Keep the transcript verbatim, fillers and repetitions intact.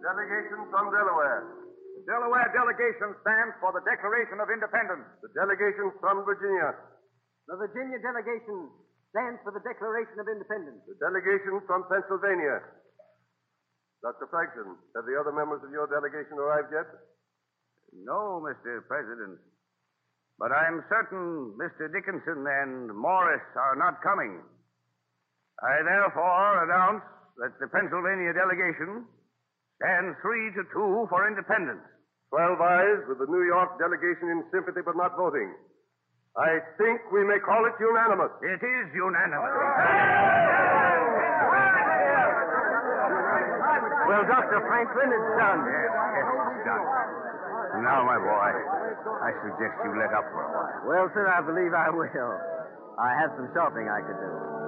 Delegation from Delaware. The Delaware delegation stands for the Declaration of Independence. The delegation from Virginia. The Virginia delegation stands for the Declaration of Independence. The delegation from Pennsylvania. Doctor Franklin, have the other members of your delegation arrived yet? No, Mister President. But I'm certain Mister Dickinson and Morris are not coming. I therefore announce that the Pennsylvania delegation stands three to two for independence. Twelve ayes with the New York delegation in sympathy but not voting. I think we may call it unanimous. It is unanimous. Well, Doctor Franklin, it's done. Yes, yes, it's done. Now, my boy, I suggest you let up for a while. Well, sir, I believe I will. I have some shopping I could do.